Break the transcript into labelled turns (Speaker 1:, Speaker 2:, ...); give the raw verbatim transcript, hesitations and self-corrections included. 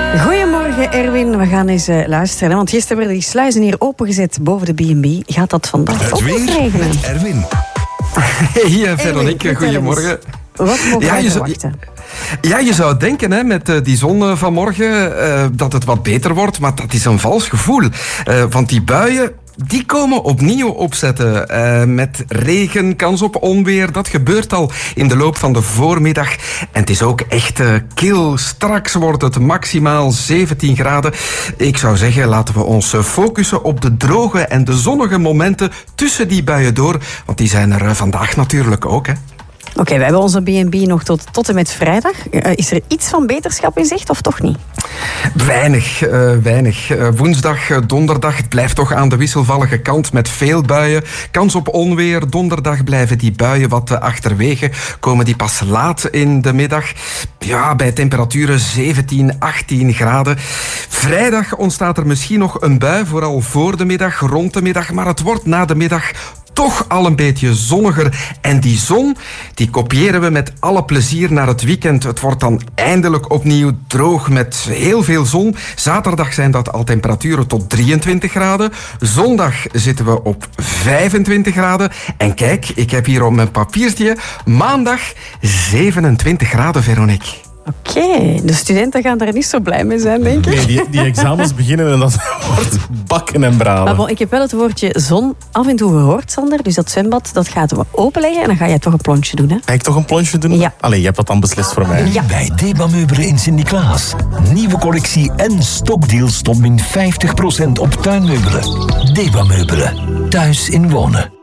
Speaker 1: Goedemorgen Erwin, we gaan eens uh, luisteren. Hè? Want gisteren werden die sluizen hier opengezet boven de B en B. Gaat dat vandaag
Speaker 2: het
Speaker 1: ook
Speaker 2: weer
Speaker 1: nog regenen?
Speaker 2: met Erwin.
Speaker 3: Hey Veronique, goedemorgen.
Speaker 1: Wat mogen
Speaker 3: ja,
Speaker 1: wij
Speaker 3: je
Speaker 1: verwachten?
Speaker 3: Zou, ja, je zou denken hè, met uh, die zon uh, vanmorgen uh, dat het wat beter wordt, maar dat is een vals gevoel. Uh, want die buien, die komen opnieuw opzetten. Uh, met regen, kans op onweer. Dat gebeurt al in de loop van de voormiddag. En het is ook echt uh, kil. Straks wordt het maximaal zeventien graden. Ik zou zeggen, laten we ons focussen op de droge en de zonnige momenten tussen die buien door. Want die zijn er uh, vandaag natuurlijk ook, hè.
Speaker 1: Oké, okay, we hebben onze B en B nog tot, tot en met vrijdag. Uh, is er iets van beterschap in zicht of toch niet?
Speaker 3: Weinig, uh, weinig. Uh, woensdag, uh, donderdag, het blijft toch aan de wisselvallige kant met veel buien. Kans op onweer. Donderdag blijven die buien wat uh, achterwege. Komen die pas laat in de middag. Ja, bij temperaturen zeventien, achttien graden. Vrijdag ontstaat er misschien nog een bui, vooral voor de middag, rond de middag. Maar het wordt na de middag toch al een beetje zonniger. En die zon, die kopiëren we met alle plezier naar het weekend. Het wordt dan eindelijk opnieuw droog met heel veel zon. Zaterdag zijn dat al temperaturen tot drieëntwintig graden. Zondag zitten we op vijfentwintig graden. En kijk, ik heb hier op mijn papiertje maandag zevenentwintig graden, Veronique.
Speaker 1: Oké, okay, de studenten gaan daar niet zo blij mee zijn, denk ik.
Speaker 4: Nee, die, die examens beginnen en dat wordt bakken en bralen.
Speaker 1: Maar bon, ik heb wel het woordje zon af en toe gehoord, Sander. Dus dat zwembad, dat gaat we openleggen en dan ga jij toch een plonsje doen, hè?
Speaker 4: Ga ik toch een plonsje doen?
Speaker 1: Ja.
Speaker 4: Allee, je hebt dat dan beslist voor mij.
Speaker 1: Ja.
Speaker 2: Bij Deba Meubelen in Sint-Niklaas. Nieuwe collectie en stokdeals tot min vijftig procent op tuinmeubelen. Deba Meubelen. Thuis in wonen.